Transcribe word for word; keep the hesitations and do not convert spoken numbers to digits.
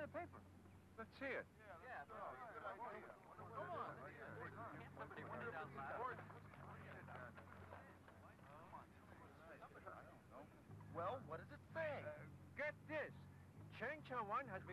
paper. Let's see it. Yeah, good idea. Come on. Can't somebody read it out loud? Well, what does it say? Uh, get this. Cheng Cheng Wan has been